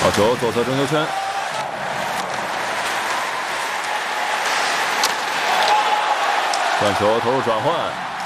好球，左侧中球圈。断球投入转换。